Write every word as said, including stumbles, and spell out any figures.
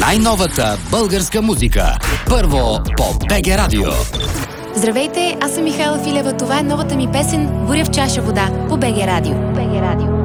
най-новата българска музика. Първо по БГ Радио. Здравейте, аз съм Михайла Филева. Това е новата ми песен "Буря в чаша вода" по БГ Радио. БГ Радио.